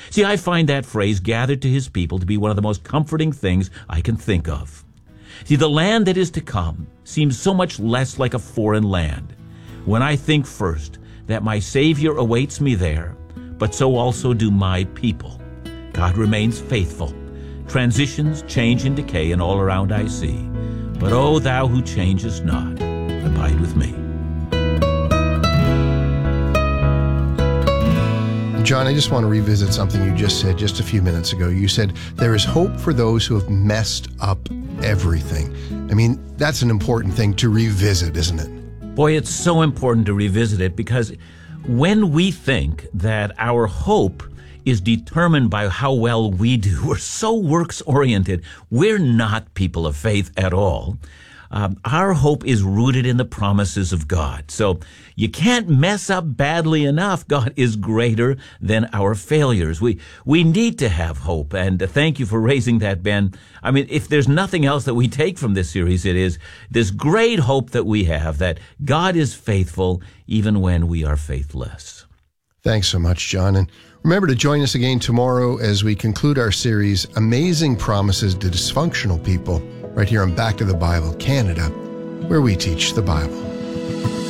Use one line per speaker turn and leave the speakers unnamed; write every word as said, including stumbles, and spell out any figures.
See, I find that phrase, gathered to his people, to be one of the most comforting things I can think of. See, the land that is to come seems so much less like a foreign land when I think first that my Savior awaits me there, but so also do my people. God remains faithful. Transitions, change, and decay, and all around I see. But O thou who changest not, abide with me.
John, I just want to revisit something you just said just a few minutes ago. You said there is hope for those who have messed up everything. I mean, that's an important thing to revisit, isn't it?
Boy, it's so important to revisit it, because when we think that our hope is determined by how well we do, we're so works-oriented. We're not people of faith at all. Um, our hope is rooted in the promises of God. So you can't mess up badly enough. God is greater than our failures. We we need to have hope. And uh, thank you for raising that, Ben. I mean, if there's nothing else that we take from this series, it is this great hope that we have that God is faithful even when we are faithless.
Thanks so much, John. And remember to join us again tomorrow as we conclude our series, Amazing Promises to Dysfunctional People, right here on Back to the Bible Canada, where we teach the Bible.